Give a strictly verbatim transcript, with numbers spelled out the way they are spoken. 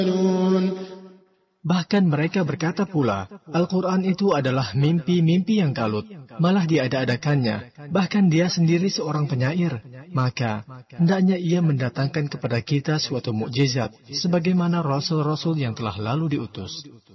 Bahkan mereka berkata pula, Al-Quran itu adalah mimpi-mimpi yang kalut, malah diada-adakannya, bahkan dia sendiri seorang penyair. Maka, hendaknya ia mendatangkan kepada kita suatu mukjizat, sebagaimana rasul-rasul yang telah lalu diutus.